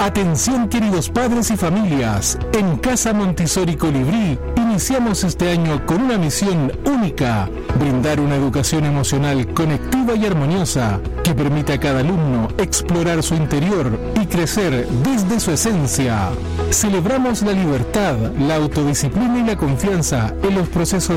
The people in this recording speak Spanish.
Atención queridos padres y familias, en Casa Montessori Colibrí iniciamos este año con una misión única, brindar una educación emocional conectiva y armoniosa que permita a cada alumno explorar su interior y crecer desde su esencia. Celebramos la libertad, la autodisciplina y la confianza en los procesos